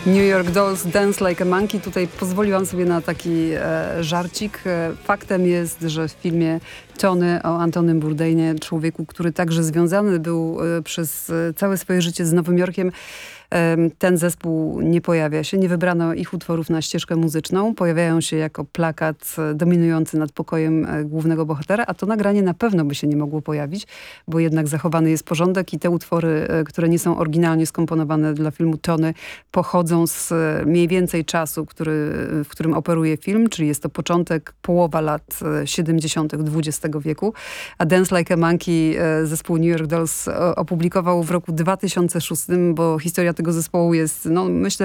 New York Dolls, Dance Like a Monkey. Tutaj pozwoliłam sobie na taki żarcik. Faktem jest, że w filmie Tony o Antonym Bourdainie, człowieku, który także związany był przez całe swoje życie z Nowym Jorkiem, ten zespół nie pojawia się. Nie wybrano ich utworów na ścieżkę muzyczną. Pojawiają się jako plakat dominujący nad pokojem głównego bohatera, a to nagranie na pewno by się nie mogło pojawić, bo jednak zachowany jest porządek i te utwory, które nie są oryginalnie skomponowane dla filmu Tony, pochodzą z mniej więcej czasu, w którym operuje film, czyli jest to połowa lat 70. XX wieku, a Dance Like a Monkey zespół New York Dolls opublikował w roku 2006, bo historia tego zespołu jest, no myślę,